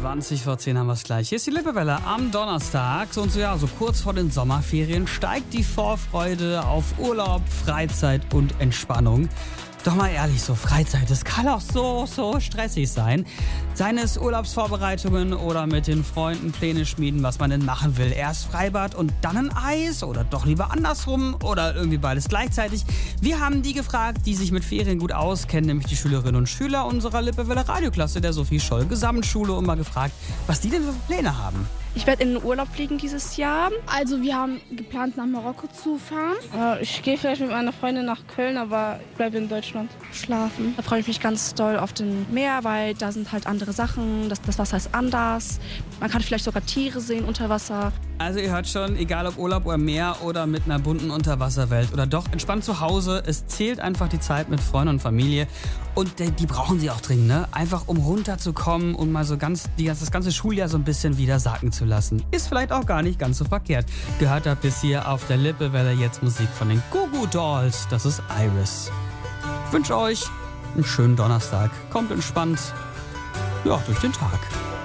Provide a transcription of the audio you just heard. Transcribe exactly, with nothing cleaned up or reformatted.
zwanzig vor zehn haben wir es gleich. Hier ist die Lippewelle am Donnerstag. Und so, ja, so kurz vor den Sommerferien steigt die Vorfreude auf Urlaub, Freizeit und Entspannung. Doch mal ehrlich, so Freizeit, das kann auch so, so stressig sein. Seien es Urlaubsvorbereitungen oder mit den Freunden Pläne schmieden, was man denn machen will. Erst Freibad und dann ein Eis oder doch lieber andersrum oder irgendwie beides gleichzeitig. Wir haben die gefragt, die sich mit Ferien gut auskennen, nämlich die Schülerinnen und Schüler unserer Lippewelle Radioklasse der Sophie Scholl Gesamtschule und mal gefragt, was die denn für Pläne haben. Ich werde in den Urlaub fliegen dieses Jahr. Also wir haben geplant, nach Marokko zu fahren. Äh, ich gehe vielleicht mit meiner Freundin nach Köln, aber ich bleibe in Deutschland schlafen. Da freue ich mich ganz doll auf den Meer, weil da sind halt andere Sachen. Das, das Wasser ist anders. Man kann vielleicht sogar Tiere sehen unter Wasser. Also ihr hört schon, egal ob Urlaub oder Meer oder mit einer bunten Unterwasserwelt oder doch entspannt zu Hause, es zählt einfach die Zeit mit Freunden und Familie. Und die, die brauchen sie auch dringend, ne? Einfach um runterzukommen und mal so ganz die, das ganze Schuljahr so ein bisschen wieder sacken zu lassen. Ist vielleicht auch gar nicht ganz so verkehrt. Gehört habt bis hier auf der Lippewelle jetzt Musik von den Goo Goo Dolls. Das ist Iris. Ich wünsche euch einen schönen Donnerstag. Kommt entspannt, ja, durch den Tag.